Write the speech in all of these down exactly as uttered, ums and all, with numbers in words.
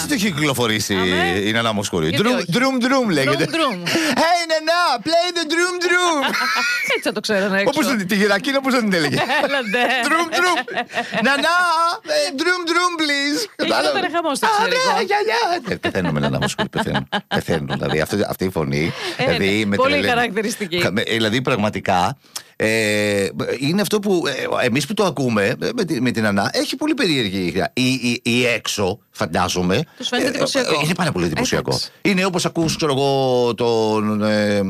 έτσι το έχει κυκλοφορήσει η Νανά Μοσχορή. Drum drum λέγεται. Hey Νανά, play the drum drum. Έτσι θα το ξέρανε έξω. Όπως τη Γερακίνα, πώς θα την έλεγε. Drum drum. Νανά, drum drum please. Ήταν χαμός στο εξωτερικό. Πεθαίνουμε Νανά Μοσχορή, πεθαίνουν. Δηλαδή αυτή η φωνή. Πολύ χαρακτηριστική. Δηλαδή πραγματικά. Ε, είναι αυτό που ε, εμείς που το ακούμε με, τη, με την Νανά έχει πολύ περίεργη η, η, η έξω φαντάζομαι τους φαίνεται εντυπωσιακό. Ε, είναι πάρα πολύ εντυπωσιακό. Είναι όπως ακούς ξέρω εγώ τον ε,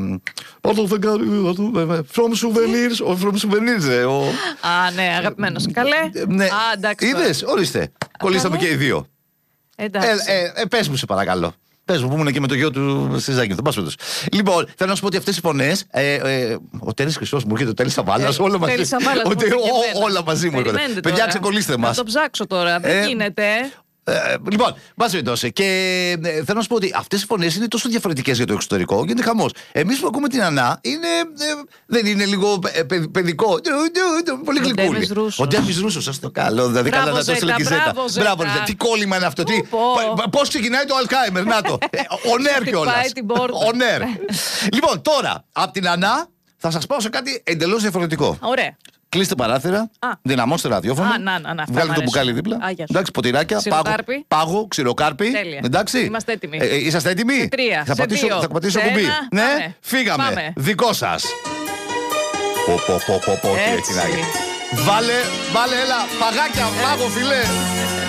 From Souvenirs From Souvenirs ο... Α ναι αγαπημένος. Καλέ. Ναι. Είδες ορίστε. Κολλήσαμε και οι δύο. Εντάξει. Ε, ε, ε, πες μου σε παρακαλώ. Πες μου που ήμουν και με το γιο του Σιζάκη. Λοιπόν, θέλω να σου πω ότι αυτές οι φωνές. Ε, ε, ο Τέλης Χριστός μου έρχεται, ο Τέλης Σαββάλλας, όλα μαζί. Όλα μαζί μου έρχονται. Παιδιά, ξεκολλήστε μας. Θα το ψάξω τώρα. Δεν γίνεται. Ε, λοιπόν, μπας περιπτώσει. Και ε, θέλω να σου πω ότι αυτές οι φωνές είναι τόσο διαφορετικές για το εξωτερικό, γίνεται χαμός. Εμείς που ακούμε την Νανά, είναι, ε, δεν είναι λίγο ε, παιδ, παιδικό. Πολύ γλυκούλη. Ο Ντέμις Ρούσος, σας το καλό. Δηλαδή, μπράβο, καλά να το στείλω και Ζέτα. Μπράβο, τι κόλλημα είναι αυτό. Πώς ξεκινάει το Αλκάιμερ, να το. Ο Νέρ κιόλας. Ο Νέρ. Λοιπόν, τώρα, από την Νανά θα σας πάω σε κάτι εντελώς διαφορετικό. Ωραία. Κλείστε παράθυρα, δυναμώστε ραδιόφωνο. Α, να, να, να, βγάλετε το μπουκάλι δίπλα. Α, εντάξει, ποτηράκια, πάγο, πάγο, ξηροκάρπι. Τέλεια. Εντάξει. Είμαστε έτοιμοι. Ε, είσαστε έτοιμοι? Σε τρία, θα σε πατήσω, δύο, θα πατήσω σε κουμπί. Ένα, ναι, πάμε. φύγαμε. Πάμε. Δικό σας. Πω, πω, πω, πω, πω, τι έτσι να γίνει. Βάλε, βάλε, έλα, παγάκια, πάγο, φιλέ.